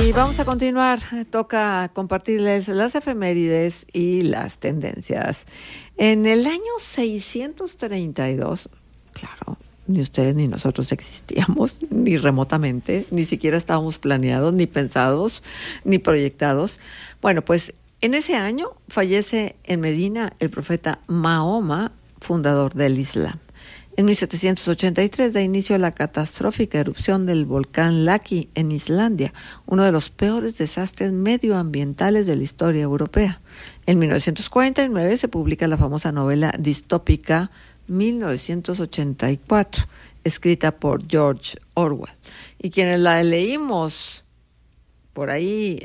Y vamos a continuar. Toca compartirles las efemérides y las tendencias. En el año 632, claro, ni ustedes ni nosotros existíamos, ni remotamente, ni siquiera estábamos planeados, ni pensados, ni proyectados. Bueno, pues en ese año fallece en Medina el profeta Mahoma, fundador del Islam. En 1783 da inicio a la catastrófica erupción del volcán Laki en Islandia, uno de los peores desastres medioambientales de la historia europea. En 1949 se publica la famosa novela distópica 1984, escrita por George Orwell. Y quienes la leímos por ahí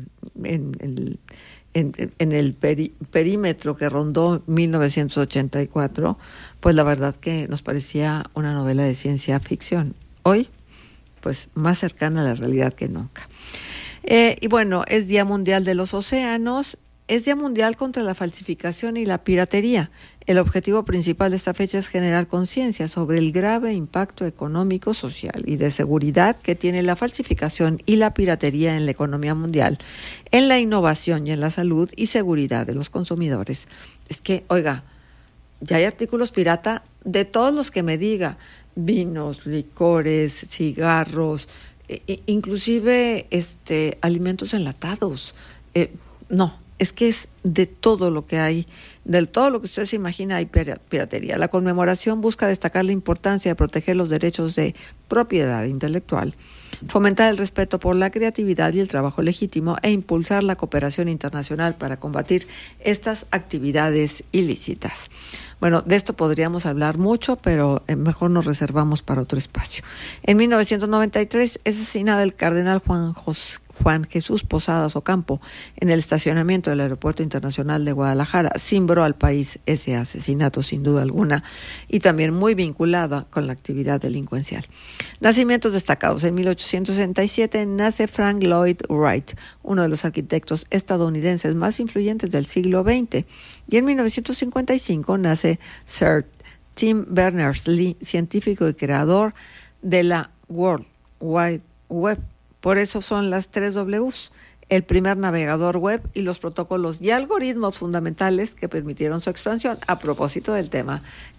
en el perímetro que rondó 1984, pues la verdad que nos parecía una novela de ciencia ficción. Hoy, pues más cercana a la realidad que nunca. Y bueno, es Día Mundial de los Océanos, es Día Mundial contra la falsificación y la piratería. El objetivo principal de esta fecha es generar conciencia sobre el grave impacto económico, social y de seguridad que tiene la falsificación y la piratería en la economía mundial, en la innovación y en la salud y seguridad de los consumidores. Es que, oiga, ya hay artículos pirata de todos los que me diga, vinos, licores, cigarros, inclusive alimentos enlatados. No, es que es de todo lo que hay, de todo lo que usted se imagina hay piratería. La conmemoración busca destacar la importancia de proteger los derechos de propiedad intelectual, fomentar el respeto por la creatividad y el trabajo legítimo e impulsar la cooperación internacional para combatir estas actividades ilícitas. Bueno, de esto podríamos hablar mucho, pero mejor nos reservamos para otro espacio. En 1993 es asesinado el cardenal Juan Jesús Posadas Ocampo en el estacionamiento del Aeropuerto Internacional de Guadalajara. Cimbró al país ese asesinato, sin duda alguna, y también muy vinculado con la actividad delincuencial. Nacimientos destacados. En 1867 nace Frank Lloyd Wright, uno de los arquitectos estadounidenses más influyentes del siglo XX. Y en 1955 nace Sir Tim Berners-Lee, científico y creador de la World Wide Web. Por eso son las 3 Ws, el primer navegador web y los protocolos y algoritmos fundamentales que permitieron su expansión. A propósito del tema